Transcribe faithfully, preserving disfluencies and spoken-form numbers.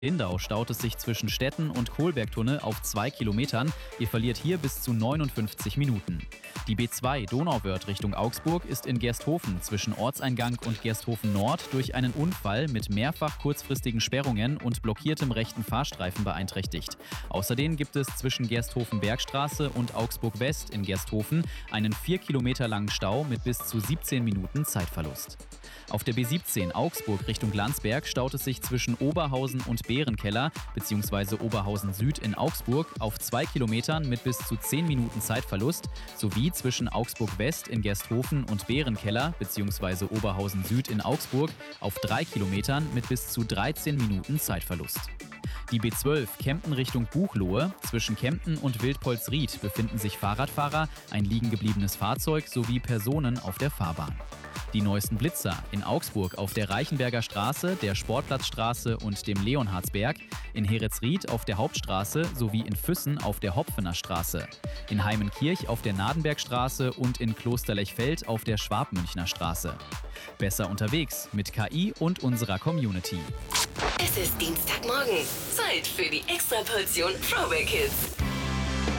Lindau staut es sich zwischen Stetten und Kohlbergtunnel auf zwei Kilometern. Ihr verliert hier bis zu neunundfünfzig Minuten. Die B zwei Donauwörth Richtung Augsburg ist in Gersthofen zwischen Ortseingang und Gersthofen Nord durch einen Unfall mit mehrfach kurzfristigen Sperrungen und blockiertem rechten Fahrstreifen beeinträchtigt. Außerdem gibt es zwischen Gersthofen Bergstraße und Augsburg West in Gersthofen einen vier Kilometer langen Stau mit bis zu siebzehn Minuten Zeitverlust. Auf der B siebzehn Augsburg Richtung Landsberg staut es sich zwischen Oberhausen und Bärenkeller bzw. Oberhausen Süd in Augsburg auf zwei Kilometern mit bis zu zehn Minuten Zeitverlust sowie zwischen Augsburg West in Gersthofen und Bärenkeller bzw. Oberhausen Süd in Augsburg auf drei Kilometern mit bis zu dreizehn Minuten Zeitverlust. Die B zwölf Kempten Richtung Buchloe. Zwischen Kempten und Wildpolsried befinden sich Fahrradfahrer, ein liegengebliebenes Fahrzeug sowie Personen auf der Fahrbahn. Die neuesten Blitzer in Augsburg auf der Reichenberger Straße, der Sportplatzstraße und dem Leonhardsberg, in Heretsried auf der Hauptstraße sowie in Füssen auf der Hopfener Straße, in Heimenkirch auf der Nadenbergstraße und in Klosterlechfeld auf der Schwabmünchner Straße. Besser unterwegs mit K I und unserer Community. Es ist Dienstagmorgen. Zeit für die Extraportion Throwback Hits.